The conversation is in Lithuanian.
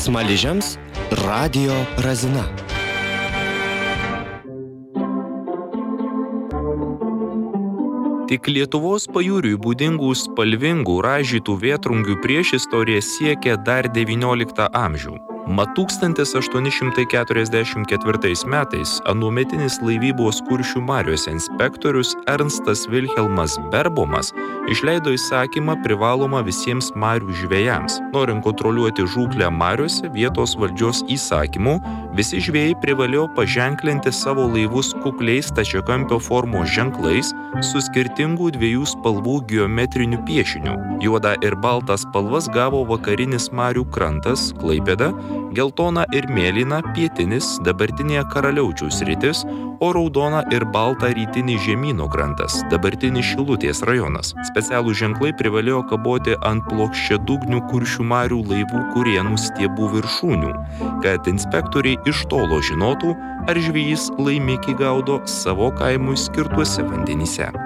Smaližiams Radio Razina. Tik Lietuvos pajūriui būdingų spalvingų raižytų vėtrungių priešistorija siekia dar XIX amžių. Mat 1844 metais anuometinis laivybos Kuršių mariose inspektorius Ernstas Vilhelmas Berbomas išleido įsakymą privalomą visiems marių žvejams. Norint kontroliuoti žūklę mariose vietos valdžios įsakymu, visi žvejai privalėjo paženklinti savo laivus kukliais stačiakampio formos ženklais su skirtingų dviejų spalvų geometriniu piešiniu. Juodą ir baltą spalvas gavo vakarinis marių krantas Klaipėda, geltona ir mėlyna pietinis, dabartinėje Karaliaučiaus sritis, o raudona ir balta rytinis žemyno krantas, dabartinis Šilutės rajonas. Specialūs ženklai privalėjo kaboti ant plokščiadugnių Kuršių marių laivų kurienų stiebų viršūnių, kad inspektoriai iš tolo žinotų, ar žvejys laimikį gaudo savo kaimui skirtuose vandenyse.